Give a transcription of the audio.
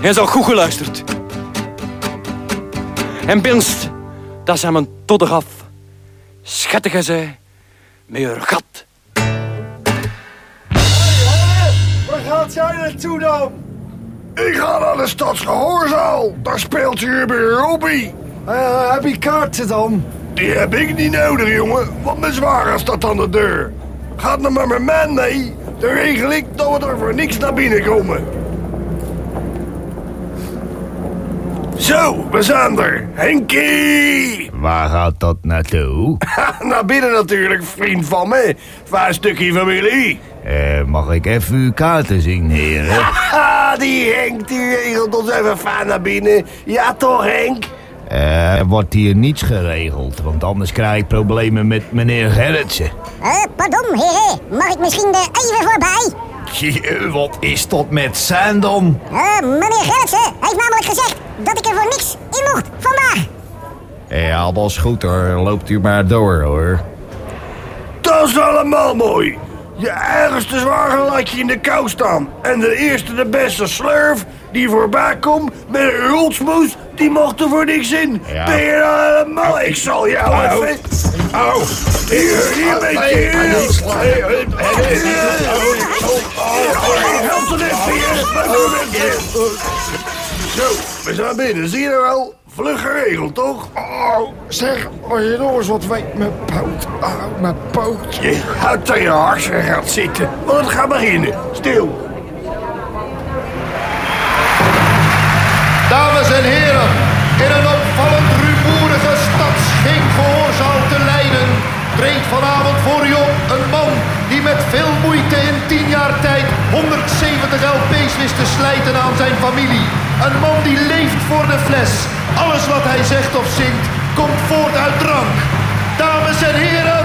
En zo goed geluisterd. En binst, dat zijn mijn todder af. Schattige zij, met haar gat. Waar gaat jij naartoe dan? Ik ga naar de stadsgehoorzaal. Daar speelt hier bij Robbie. Heb je kaarten dan? Die heb ik niet nodig, jongen. Want mijn zwager staat aan de deur. Gaat nou met mijn man mee. Dan regel ik dat we er voor niks naar binnen komen. Zo, we zijn er. Henkie! Waar gaat dat naartoe? Naar binnen natuurlijk, vriend van me. Van een stukje familie. Mag ik even uw kaarten zien, heren? Die Henk, die regelt ons even fijn naar binnen. Ja toch, Henk? Er wordt hier niets geregeld, want anders krijg ik problemen met meneer Gerritsen. Pardon, heren. Mag ik misschien even voorbij? Wat is dat met zijn dan? Meneer Gerritsen heeft namelijk gezegd dat ik er voor niks in mocht vandaag. Ja, dat is goed hoor. Loopt u maar door hoor. Dat is allemaal mooi. Je ergste zwager laat je in de kou staan. En de eerste de beste slurf die voorbij komt met een hulsmoes, die mocht er voor niks in. Ja. Ben je nou helemaal? Ik zal jou even... Au. Hier ben je. Help er even hier. Zo, we zijn binnen. Zie je er wel? Vlug geregeld, toch? Oh, zeg, als je nog eens wat weet, mijn poot. Mijn poot. Je houdt aan je hartje gaat zitten, want het gaat beginnen. Stil. Dames en heren, in een opvallend rumoerige stadsgehoorzaal te Leiden treedt vanavond voor u op een man die met veel moeite in 10 jaar tijd 170 LP's wist te slijten aan zijn familie. Een man die leeft voor de fles. Alles wat hij zegt of zingt komt voort uit drank. Dames en heren,